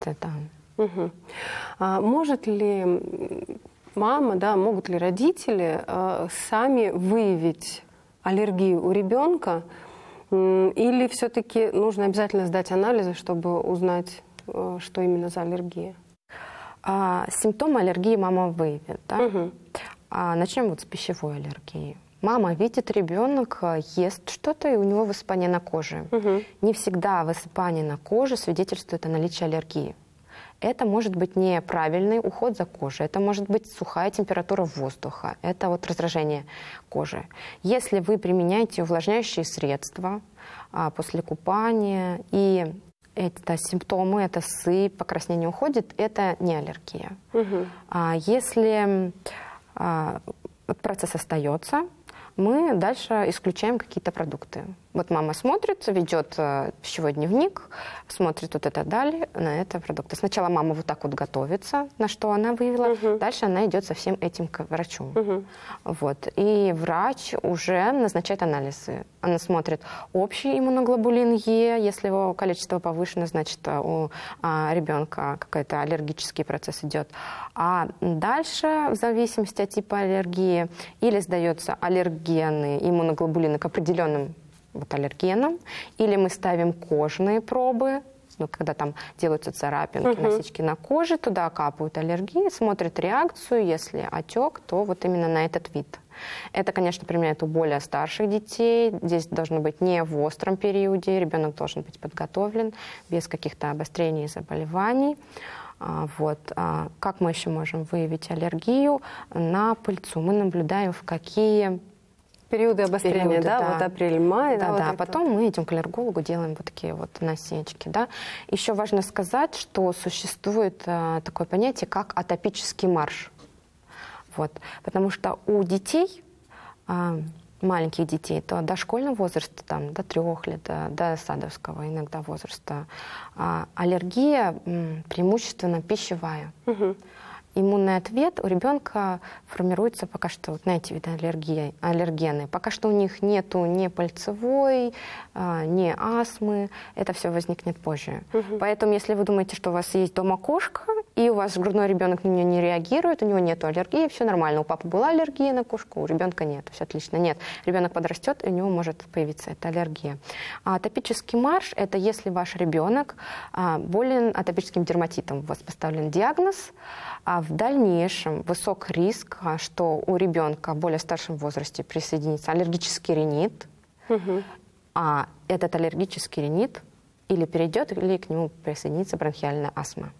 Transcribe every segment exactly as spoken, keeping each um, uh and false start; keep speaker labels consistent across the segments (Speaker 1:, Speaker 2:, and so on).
Speaker 1: Это.
Speaker 2: Угу. А может ли мама, да, могут ли родители э, сами выявить аллергию у ребенка, э, или все-таки нужно обязательно сдать анализы, чтобы узнать, э, что именно за аллергия?
Speaker 1: А, симптомы аллергии мама выявит. Да?
Speaker 2: Угу.
Speaker 1: А, начнем вот с пищевой аллергии. Мама видит, ребенок ест что-то, и у него высыпание на коже.
Speaker 2: Угу.
Speaker 1: Не всегда высыпание на коже свидетельствует о наличии аллергии. Это может быть неправильный уход за кожей, это может быть сухая температура воздуха, это вот раздражение кожи. Если вы применяете увлажняющие средства а, после купания, и это симптомы, это сыпь, покраснение уходит, это не аллергия.
Speaker 2: Угу.
Speaker 1: А, если а, процесс остается, мы дальше исключаем какие-то продукты. Вот мама смотрит, ведет э, пищевой дневник, смотрит вот это далее на это продукты. Сначала мама вот так вот готовится, на что она выявила,
Speaker 2: Uh-huh.
Speaker 1: дальше она идет со всем этим к врачу.
Speaker 2: Uh-huh.
Speaker 1: Вот. И врач уже назначает анализы. Она смотрит общий иммуноглобулин Е, если его количество повышено, значит у а, ребенка какой-то аллергический процесс идет. А дальше, в зависимости от типа аллергии, или сдается аллергены, иммуноглобулины к определенным вот аллергенам, или мы ставим кожные пробы, ну, когда там делаются царапинки,
Speaker 2: Uh-huh.
Speaker 1: насечки на коже, туда капают аллергии, смотрят реакцию, если отек, то вот именно на этот вид. Это, конечно, применяют у более старших детей, здесь должно быть не в остром периоде, ребенок должен быть подготовлен, без каких-то обострений и заболеваний. Вот. Как мы еще можем выявить аллергию? На пыльцу мы наблюдаем, в какие
Speaker 2: периоды обострения,
Speaker 1: периоды,
Speaker 2: да,
Speaker 1: да,
Speaker 2: вот апрель-май.
Speaker 1: Да,
Speaker 2: да,
Speaker 1: да.
Speaker 2: Вот
Speaker 1: Потом мы идем к аллергологу, делаем вот такие вот насечки, да. Еще важно сказать, что существует а, такое понятие, как атопический марш. Вот. Потому что у детей, а, маленьких детей, то дошкольного возраста, там, до трех лет, до, до садовского иногда возраста, а, аллергия м, преимущественно пищевая.
Speaker 2: Угу.
Speaker 1: Иммунный ответ у ребенка формируется пока что вот на эти виды аллергии, аллергены. Пока что у них нету ни пальцевой, а, ни астмы. Это все возникнет позже. Угу. Поэтому, если вы думаете, что у вас есть дома кошка, и у вас грудной ребенок на нее не реагирует, у него нет аллергии, все нормально. У папы была аллергия на кошку, у ребенка нет, все отлично. Нет, ребенок подрастет, и у него может появиться эта аллергия. А атопический марш – это если ваш ребенок а, болен атопическим дерматитом, у вас поставлен диагноз, а в дальнейшем высок риск, что у ребенка в более старшем возрасте присоединится аллергический ринит, угу. а этот аллергический ринит или перейдет, или к нему присоединится бронхиальная астма.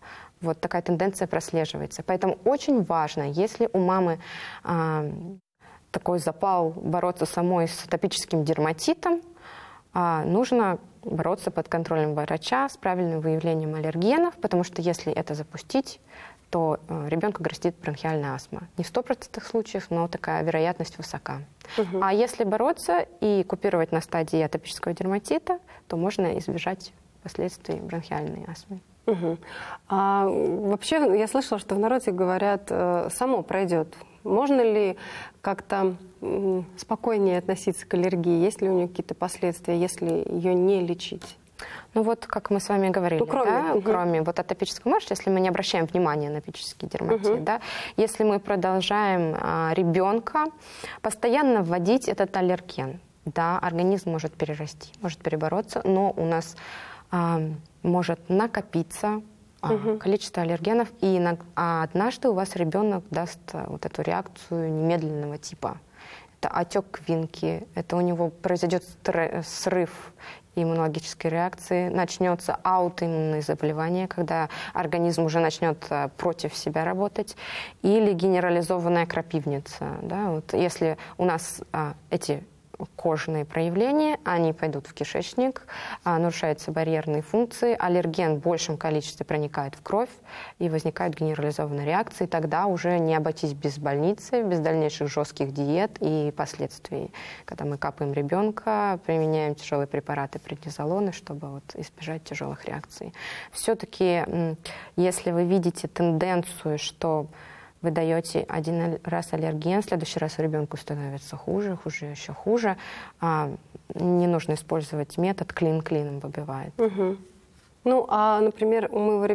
Speaker 1: Вот такая тенденция прослеживается. Поэтому очень важно, если у мамы а, такой запал бороться самой с атопическим дерматитом, а, нужно бороться под контролем врача с правильным выявлением аллергенов, потому что если это запустить, то э, ребенку грозит бронхиальная астма. Не в сто процентов случаев, но такая вероятность высока. Угу. А если бороться и купировать на стадии атопического дерматита, то можно избежать последствий бронхиальной астмы.
Speaker 2: Угу. А вообще, я слышала, что в народе говорят, э, само пройдет. Можно ли как-то э, спокойнее относиться к аллергии? Есть ли у нее какие-то последствия, если ее не лечить?
Speaker 1: Ну вот, как мы с вами говорили,
Speaker 2: ну, кроме,
Speaker 1: да,
Speaker 2: угу.
Speaker 1: кроме вот атопического марша, если мы не обращаем внимания на атопический дерматит, угу. да, если мы продолжаем а, ребенка постоянно вводить этот аллерген, да, организм может перерасти, может перебороться, но у нас а, может накопиться а, угу. количество аллергенов, и на, а однажды у вас ребенок даст а, вот эту реакцию немедленного типа. Это отек квинки, это у него произойдет срыв иммунологической реакции, начнется аутоиммунное заболевание, когда организм уже начнет против себя работать, или генерализованная крапивница. Да? Вот если у нас а, эти кожные проявления, они пойдут в кишечник, а, нарушаются барьерные функции, аллерген в большем количестве проникает в кровь, и возникают генерализованные реакции. Тогда уже не обойтись без больницы, без дальнейших жестких диет и последствий. Когда мы капаем ребенка, применяем тяжелые препараты преднизолоны, чтобы вот избежать тяжелых реакций. Все-таки, если вы видите тенденцию, что вы даете один раз аллерген, в следующий раз ребенку становится хуже, хуже, еще хуже. А, не нужно использовать метод клин клином выбивает.
Speaker 2: Угу. Ну, а, например, у моего ребенка